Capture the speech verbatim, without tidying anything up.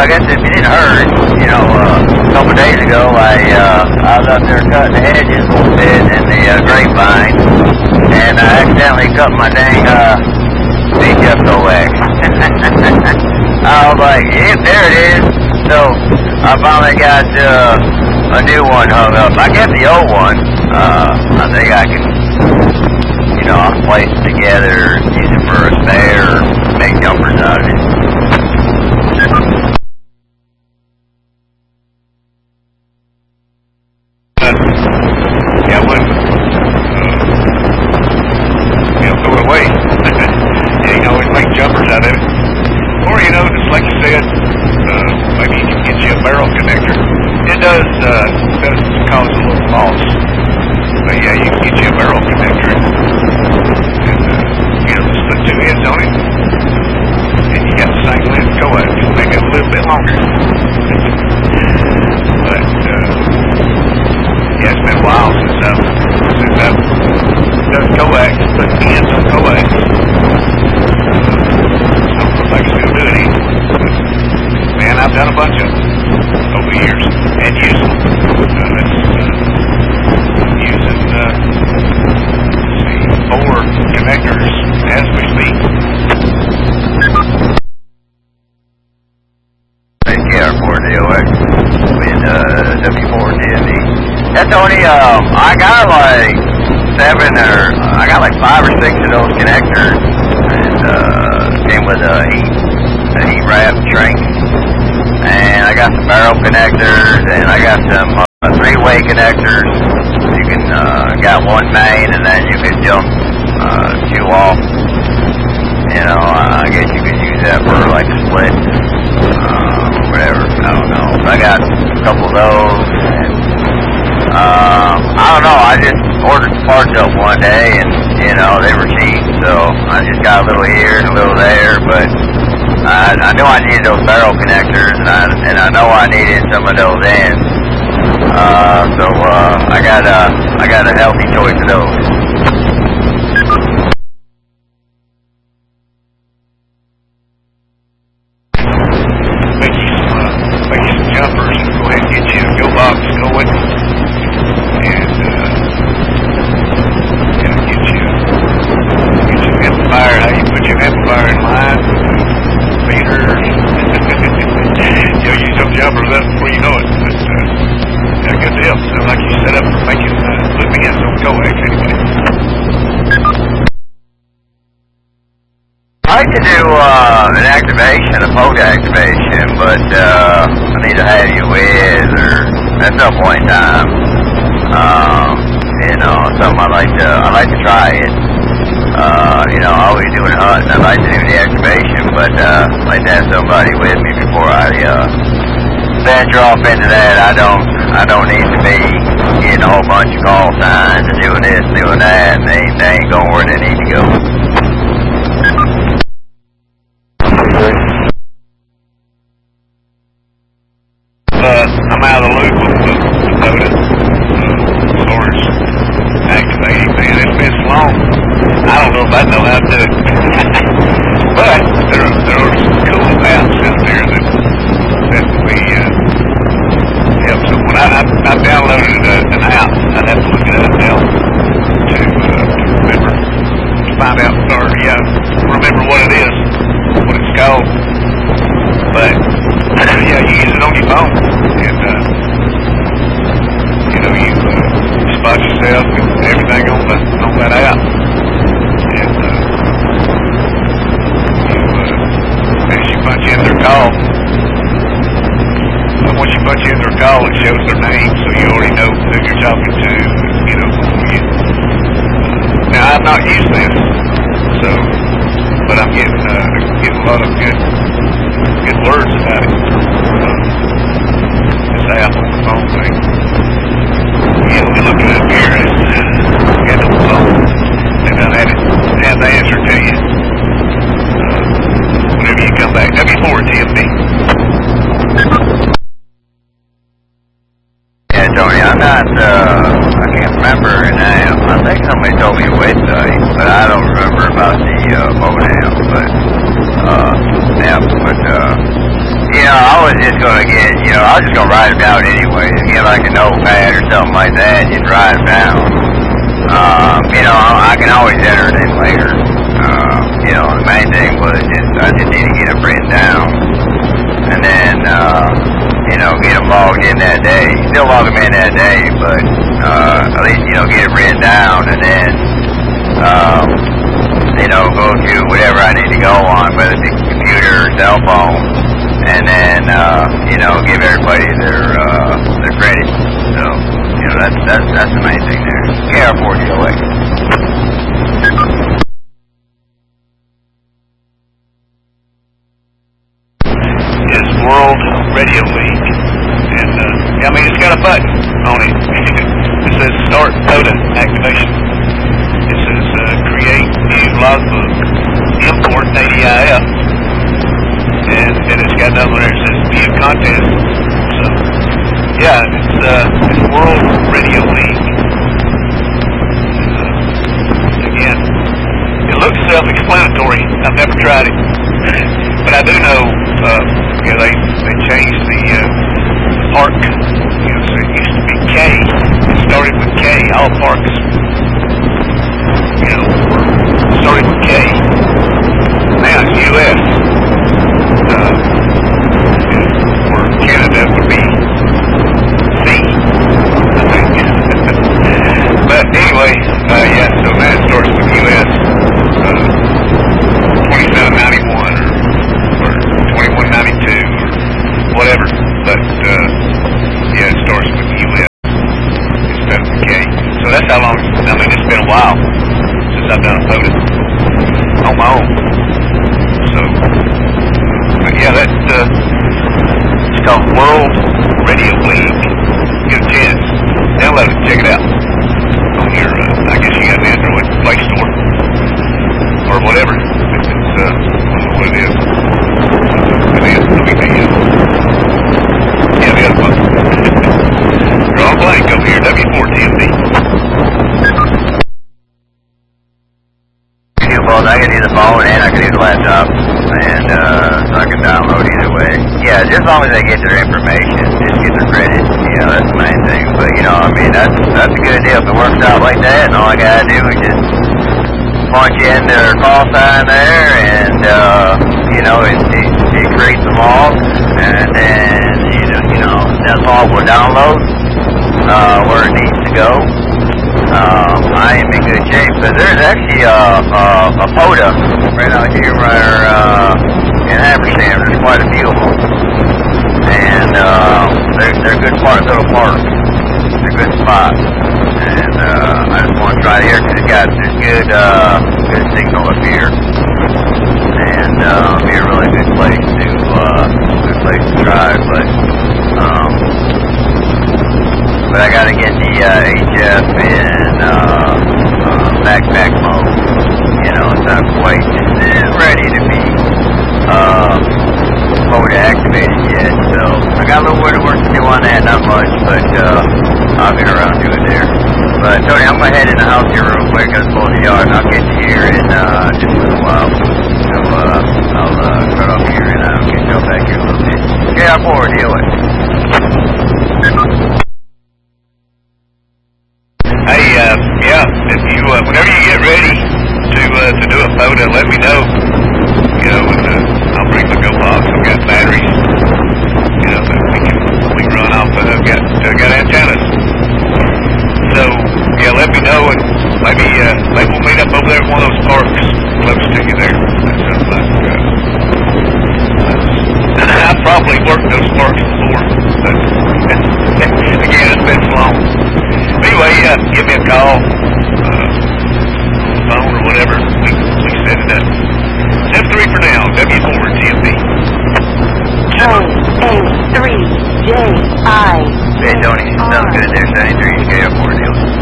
I guess if you didn't heard, you know, uh, a couple of days ago, I, uh, I was out there cutting the hedges a little bit in the uh, grapevine, and I accidentally cut my dang, uh, C J coax. I was like, yep, there it is. So, I finally got, uh, a new one hung up. I kept the old one. Uh, I think I can, you know, I'll place it together, use it for a spare, make jumpers out of it. Yeah, I wouldn't, uh, you know, throw it away. Yeah, you can always make jumpers out of it. Or, you know, just like you said, uh, maybe you can get you a barrel connector. It does, uh, does cause a little loss. But yeah, you can get you a barrel connector. And, uh, you know, just put two ends on it. And you got the same length coax, maybe a little bit longer. But, uh, yeah, it's been a while since I've, since I've done coax, put ends on coax. So, I don't know if I can still do it either. But, man, I've done a bunch of them over the years and used them. Uh, that's, uh, I'm using, uh, let's see, four connectors as we speak. K R four D O X with uh, W four D M E. That's only, um, I got like seven or, I got like five or six of those connectors, and uh, came with a heat, a heat wrap shrink, and I got some barrel connectors, and I got some uh, three-way connectors. You can, uh, got one main, and then you can jump uh, two off. You know, uh, I guess you could use that for like a split. Uh, whatever, I don't know. I got a couple of those, and, um, I don't know, I just ordered some parts up one day, and, you know, they were cheap, so I just got a little here and a little there, but I, I knew I needed those barrel connectors, and I, and I know I needed some of those ends, uh, so, uh, I got a, I got a healthy choice of those. I like to do uh, an activation, a poke activation, but uh, I need to have you with, or at some point in time, um, you know, something I like to, I like to try it. Uh, you know, I always doing hunting, I like to do the activation, but uh, I like to have somebody with me before I uh, venture off into that. I don't, I don't need to be getting a whole bunch of call signs and doing this, doing that, and they, they ain't going where they need to go. Uh, I'm out of the loop with the Dakota, uh, as far as activating, man. It's been so long. I don't know if I know how to do it. But there, there are some cool apps out there that, that we, uh, help someone. I, I, I downloaded a, an app. I'd have to look it up now to, uh, to remember, to find out, or, yeah, remember what it is, what it's called. But, yeah, you use it on your phone, and, uh, you know, you, uh, spot yourself and everything on, the, on that app, and, uh, you, uh, as you punch in their call, so once you punch in their call, it shows their name, so you already know who you're talking to, you know, you, now, I've not used this, so, but I'm getting, uh, getting a lot of good, good words about it. Uh, this app on the phone thing. Yeah, we're looking up here at uh, get on the phone, and I'll have it, have the answer to you uh, whenever you come back. W four T M B. Yeah, Tony, I'm not, uh, I can't remember her name. I think somebody told me a website, but I don't remember about the, uh, modem, but, uh, yeah, but, uh, you know, I was just gonna get, you know, I was just gonna write it down anyway. Get like a notepad or something like that, and just write it down. Um, you know, I can always enter it in later. Uh, you know, the main thing was just, I just need to get it written down. And then, uh, you know, get them logged in that day. Still log them in that day, but, uh, at least, you know, get it written down and then, um, you know, go to whatever I need to go on, whether it's a computer or cell phone, and then, uh, you know, give everybody their, uh, their credit. So, you know, that's, that's, that's the main thing there. K R four D O X. Is World Radio League. And, uh, I mean, it's got a button on it. It says Start POTA Activation. It says uh, Create New Logbook, Import A D I F, and then it's got another one there that says View Content. So, yeah, it's, uh, it's World Radio League. Uh, again, it looks self-explanatory. I've never tried it. But I do know, uh, you know, they, they changed the, uh, the park. You know, so it used to be K. It started with K. All parks, you know, were started with K. Now it's U S. Uh, where Canada would be C, I think. But anyway, uh, yeah, so that starts with U S. Uh, twenty-seven ninety-one or, or twenty-one ninety-two or whatever. But, uh, yeah, it starts with U S instead of K. So that's how long, I mean, it's been a while since I've done a POTA on my own. So, but yeah, that's, uh, it's called World Radio League. Get a chance, download it, check it out. On your, uh, I guess you got an Android Play Store or whatever. It's, uh, I don't know what it is. It is, let me see it. Yeah, the other one. Draw a blank over here, W four T M D. Both. I can do the phone and I can do the laptop, and uh, so I can download either way. Yeah, just as long as they get their information, just get their credit. You know, that's the main thing. But you know, I mean, that's that's a good deal. If it works out like that, and all I gotta do is just punch in their call sign there, and uh, you know, it, it, it creates the log, and then you know, you know, that log will download uh, where it needs to go. Um, I am in good shape, but there's actually a, a, a POTA right out here where, uh, in Habersham. There's quite a few of them. And, uh, they're, they're good park, little parks. They're good spots. And, uh, I just want to try it here because it's got this good, uh, good signal up here. And, uh, it'll be a really good place to, uh, good place to try, but, um, but I gotta get the uh, H F in uh, uh, backpack mode, you know, instead of quite ready to be uh, POTA activated yet. So I got a little bit of work to do on that, not much, but uh, I'll get around to it there. But Tony, I'm gonna head in the house here real quick. I'll pull the yard, and I'll get you here in uh, just a little while. So uh, I'll uh, cut off here, and I'll get you back here a little bit. K R four, deal with it. Hey, uh, yeah, if you, uh, whenever you get ready to, uh, to do a POTA, let me know. You know, and, uh, I'll bring my go box. I've got batteries, you know, that we can, we can run off, but I've got, I've got antennas. So, yeah, let me know, and maybe, uh, maybe we'll meet up over there at one of those parks close to you there. That sounds like, uh, I've probably worked those parks before, but, again, it's been so long. Anyway, uh, give me a call, uh, phone or whatever, we, we set it up. Step three for now, W four T M D. O A three J I. Hey, Tony, sounds good there, Sonny.